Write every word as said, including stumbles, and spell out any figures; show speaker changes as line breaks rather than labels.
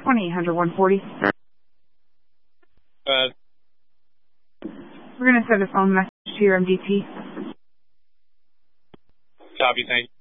twenty-eight hundred one forty.
Uh,
We're going to send a phone message to your M D T.
copy, thank you.